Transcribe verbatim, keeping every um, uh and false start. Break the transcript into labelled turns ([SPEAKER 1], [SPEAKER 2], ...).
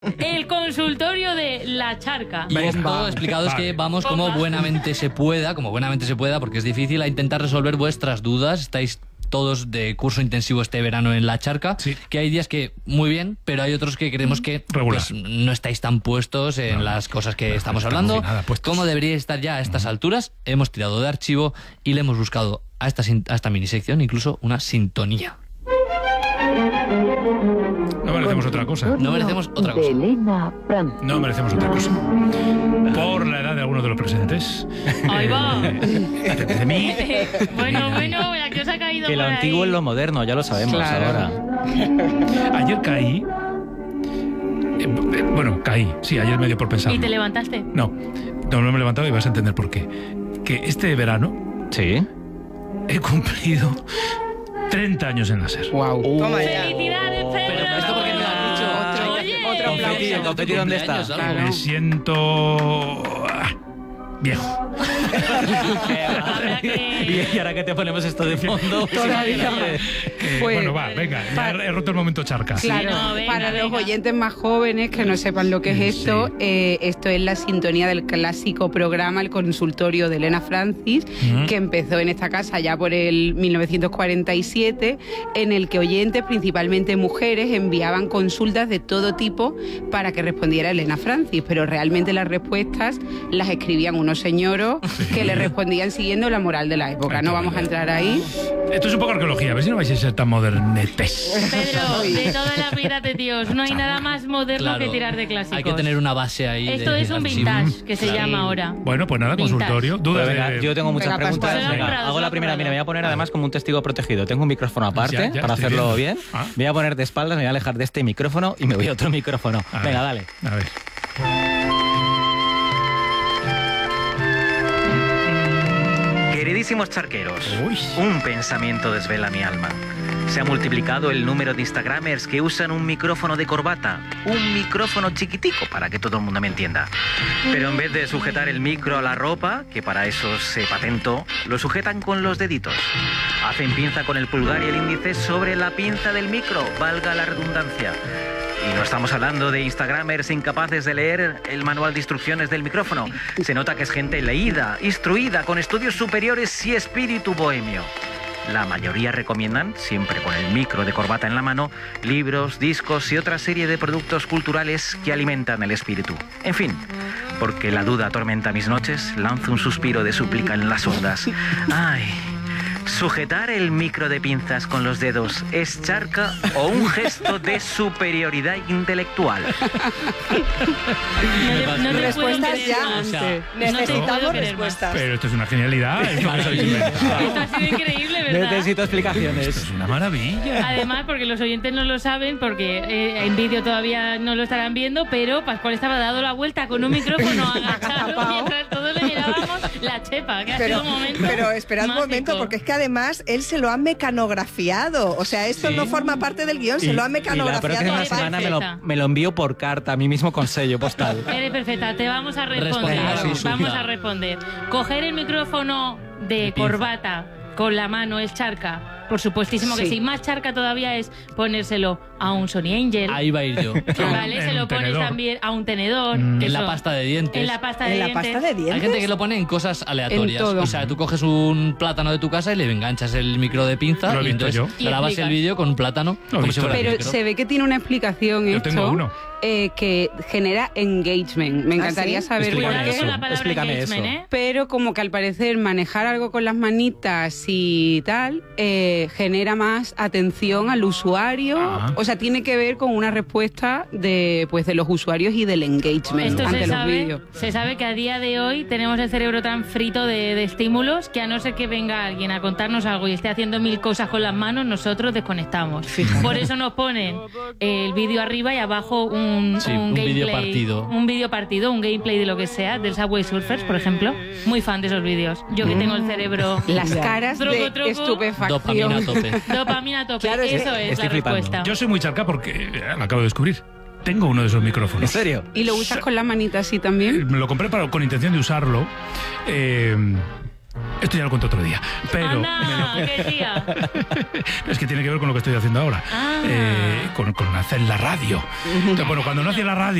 [SPEAKER 1] El consultorio de la charca.
[SPEAKER 2] Y esto explicado es que vamos como buenamente se pueda, como buenamente se pueda, porque es difícil, a intentar resolver vuestras dudas. Estáis todos de curso intensivo este verano en la charca, sí. Que hay días que muy bien, pero hay otros que creemos que pues, no estáis tan puestos en no, las cosas que no, estamos hablando. Como deberíais estar ya a estas uh-huh. alturas, hemos tirado de archivo y le hemos buscado a esta, a esta minisección incluso una sintonía.
[SPEAKER 3] No merecemos otra cosa.
[SPEAKER 2] No merecemos otra cosa.
[SPEAKER 3] No merecemos otra cosa. Por la edad de algunos de los presentes.
[SPEAKER 1] Ahí va.
[SPEAKER 3] Eh, de mí.
[SPEAKER 1] Bueno, bueno, la que os ha caído
[SPEAKER 4] que
[SPEAKER 1] por
[SPEAKER 4] lo
[SPEAKER 1] ahí.
[SPEAKER 4] antiguo es lo moderno, ya lo sabemos claro. ahora.
[SPEAKER 3] Ayer caí. Eh, bueno, caí. Sí, ayer medio por pensar.
[SPEAKER 1] ¿Y te levantaste?
[SPEAKER 3] No, no, no me he levantado y vas a entender por qué. Que este verano.
[SPEAKER 4] Sí.
[SPEAKER 3] He cumplido treinta años en la SER.
[SPEAKER 5] Wow. Uh,
[SPEAKER 1] ¡Felicidades, Pedro!
[SPEAKER 2] Pero esto porque me lo has dicho.
[SPEAKER 5] Otro,
[SPEAKER 1] Oye,
[SPEAKER 5] otro
[SPEAKER 4] confeti, el confeti, ¿dónde está?
[SPEAKER 3] Claro. Me siento viejo.
[SPEAKER 4] Y ahora que te ponemos esto de fondo.
[SPEAKER 5] Todavía.
[SPEAKER 3] Eh, pues, bueno, va, venga, ya para, he roto el momento charca.
[SPEAKER 5] Claro,
[SPEAKER 1] sí, no, venga,
[SPEAKER 5] para
[SPEAKER 1] venga.
[SPEAKER 5] los oyentes más jóvenes que no sepan lo que es esto, sí. eh, esto es la sintonía del clásico programa El Consultorio de Elena Francis, uh-huh. que empezó en esta casa ya por el mil novecientos cuarenta y siete, en el que oyentes, principalmente mujeres, enviaban consultas de todo tipo para que respondiera Elena Francis, pero realmente las respuestas las escribían unos señoros sí. que le respondían siguiendo la moral de la época. No vamos a entrar ahí.
[SPEAKER 3] Esto es un poco arqueología, a ver si no vais a ser tan modernetes.
[SPEAKER 1] Pedro, de toda la vida de Dios, no hay nada más moderno claro, que tirar de clásicos.
[SPEAKER 2] Hay que tener una base ahí.
[SPEAKER 1] Esto
[SPEAKER 2] de,
[SPEAKER 1] es un vintage, que se claro. llama ahora.
[SPEAKER 3] Bueno, pues nada, vintage. Consultorio. Dudas
[SPEAKER 4] venga,
[SPEAKER 3] de...
[SPEAKER 4] Yo tengo muchas
[SPEAKER 5] venga,
[SPEAKER 4] preguntas.
[SPEAKER 5] venga,
[SPEAKER 4] venga, hago la primera. Mira, me voy a poner además como un testigo protegido. Tengo un micrófono aparte ya, ya, para hacerlo bien. bien. ¿Ah? Me voy a poner de espaldas, me voy a alejar de este micrófono y me voy a otro micrófono. A venga,
[SPEAKER 3] ver,
[SPEAKER 4] dale.
[SPEAKER 3] A ver.
[SPEAKER 6] Queridísimos charqueros, Uy. un pensamiento desvela mi alma. Se ha multiplicado el número de instagramers que usan un micrófono de corbata, un micrófono chiquitico para que todo el mundo me entienda. Pero en vez de sujetar el micro a la ropa, que para eso se patentó, lo sujetan con los deditos. Hacen pinza con el pulgar y el índice sobre la pinza del micro, valga la redundancia. Y no estamos hablando de instagramers incapaces de leer el manual de instrucciones del micrófono. Se nota que es gente leída, instruida, con estudios superiores y espíritu bohemio. La mayoría recomiendan, siempre con el micro de corbata en la mano, libros, discos y otra serie de productos culturales que alimentan el espíritu. En fin, porque la duda atormenta mis noches, lanzo un suspiro de súplica en las ondas. ¡Ay! ¿Sujetar el micro de pinzas con los dedos es charca o un gesto de superioridad intelectual?
[SPEAKER 1] No, no, no
[SPEAKER 5] respuestas ya.
[SPEAKER 1] O sea,
[SPEAKER 5] necesitamos
[SPEAKER 1] no
[SPEAKER 5] respuestas.
[SPEAKER 3] Pero esto es una genialidad. Esto,
[SPEAKER 1] esto ha sido increíble, ¿verdad?
[SPEAKER 4] Necesito explicaciones.
[SPEAKER 3] Esto es una maravilla.
[SPEAKER 1] Además, porque los oyentes no lo saben, porque eh, en vídeo todavía no lo estarán viendo, pero Pascual estaba dando la vuelta con un micrófono agachado mientras todos le mirábamos la chepa, que
[SPEAKER 7] pero,
[SPEAKER 1] ha sido un momento
[SPEAKER 7] Pero esperad
[SPEAKER 1] mágico.
[SPEAKER 7] un momento, porque es que además él se lo ha mecanografiado. O sea, esto sí. no forma parte del guión, y, se lo ha mecanografiado.
[SPEAKER 4] Y la próxima semana me lo, me lo envío por carta, a mí mismo con sello postal.
[SPEAKER 1] Eres perfecta, te vamos a responder.
[SPEAKER 2] Responde,
[SPEAKER 1] vamos a responder. Coger el micrófono de corbata con la mano es charca. Por supuestísimo que sí. sí. Más charca todavía es ponérselo a un Sony Angel.
[SPEAKER 2] Ahí va a ir yo.
[SPEAKER 1] Vale, en se lo pones tenedor. también a un tenedor.
[SPEAKER 2] Mm.
[SPEAKER 1] Eso.
[SPEAKER 2] En la pasta de dientes.
[SPEAKER 1] En la pasta de
[SPEAKER 7] ¿En
[SPEAKER 1] dientes.
[SPEAKER 7] la pasta de dientes?
[SPEAKER 2] Hay gente que lo pone en cosas aleatorias.
[SPEAKER 5] En todo.
[SPEAKER 2] O sea, tú coges un plátano de tu casa y le enganchas el micro de pinza
[SPEAKER 3] lo he
[SPEAKER 2] y entonces
[SPEAKER 3] yo.
[SPEAKER 2] grabas el vídeo con un plátano. Como si fuera
[SPEAKER 5] Pero
[SPEAKER 2] micro.
[SPEAKER 5] se ve que tiene una explicación
[SPEAKER 3] yo
[SPEAKER 5] esto
[SPEAKER 3] tengo uno.
[SPEAKER 5] Eh, que genera engagement. Me encantaría
[SPEAKER 7] ¿Ah, sí?
[SPEAKER 5] saber por
[SPEAKER 4] Explícame
[SPEAKER 5] qué.
[SPEAKER 4] eso.
[SPEAKER 1] La palabra
[SPEAKER 4] Explícame
[SPEAKER 1] engagement,
[SPEAKER 4] eso.
[SPEAKER 1] ¿eh?
[SPEAKER 5] Pero como que al parecer manejar algo con las manitas y tal eh, genera más atención al usuario.
[SPEAKER 3] Ajá.
[SPEAKER 5] O sea, tiene que ver con una respuesta de pues de los usuarios y del engagement
[SPEAKER 1] Esto
[SPEAKER 5] ante
[SPEAKER 1] se
[SPEAKER 5] los
[SPEAKER 1] sabe,
[SPEAKER 5] vídeos.
[SPEAKER 1] se sabe que a día de hoy tenemos el cerebro tan frito de, de estímulos que a no ser que venga alguien a contarnos algo y esté haciendo mil cosas con las manos, nosotros desconectamos.
[SPEAKER 5] Fíjate.
[SPEAKER 1] Por eso nos ponen el vídeo arriba y abajo un,
[SPEAKER 2] Sí,
[SPEAKER 1] un,
[SPEAKER 2] un
[SPEAKER 1] gameplay.
[SPEAKER 2] vídeo partido.
[SPEAKER 1] Un vídeo partido, un gameplay de lo que sea, del Subway Surfers, por ejemplo. Muy fan de esos vídeos. Yo que tengo el cerebro...
[SPEAKER 5] Las caras
[SPEAKER 1] Troco,
[SPEAKER 5] de
[SPEAKER 1] troco.
[SPEAKER 5] estupefacción.
[SPEAKER 2] Dopamina a tope.
[SPEAKER 1] Dopamina a tope.
[SPEAKER 7] Claro, es
[SPEAKER 1] eso
[SPEAKER 7] que
[SPEAKER 1] es
[SPEAKER 4] estoy
[SPEAKER 1] la
[SPEAKER 4] flipando.
[SPEAKER 1] respuesta.
[SPEAKER 3] Yo soy muy charca porque eh, lo acabo de descubrir. Tengo uno de esos micrófonos.
[SPEAKER 4] ¿En serio?
[SPEAKER 5] ¿Y lo usas con las manitas así también?
[SPEAKER 3] Me lo compré para, con intención de usarlo. Eh, Esto ya lo cuento otro día. Pero
[SPEAKER 1] Ana, ¿qué día?
[SPEAKER 3] Es que tiene que ver con lo que estoy haciendo ahora.
[SPEAKER 1] Ah.
[SPEAKER 3] Eh, con, con hacer la radio. Entonces, bueno, cuando no hacía la radio